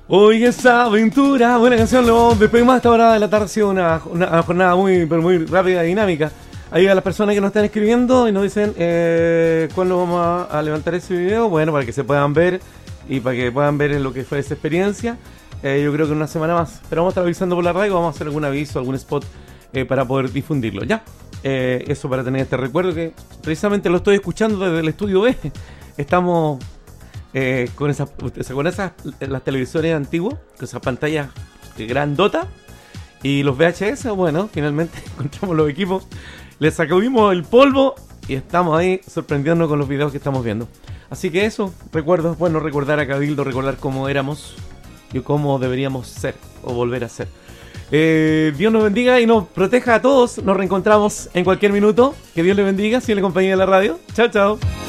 Hoy esa aventura, buena canción, lo despedimos a esta hora de la tarde, ha sido una jornada muy, pero muy rápida y dinámica. Ahí a las personas que nos están escribiendo y nos dicen cuándo vamos a levantar ese video, bueno, para que se puedan ver y para que puedan ver lo que fue esa experiencia. Yo creo que en una semana más, pero vamos a estar avisando por la radio, vamos a hacer algún aviso, algún spot para poder difundirlo, ¿ya? Eso para tener este recuerdo que precisamente lo estoy escuchando desde el estudio B. Estamos con esas las televisores antiguos, con esas pantallas grandotas y los VHS. Bueno, finalmente encontramos los equipos, le sacudimos el polvo y estamos ahí sorprendiendo con los videos que estamos viendo. Así que eso, recuerdos, bueno, recordar a Cabildo, recordar cómo éramos y cómo deberíamos ser o volver a ser. Dios nos bendiga y nos proteja a todos. Nos reencontramos en cualquier minuto. Que Dios le bendiga. Sigue la compañía de la radio. Chao, chao.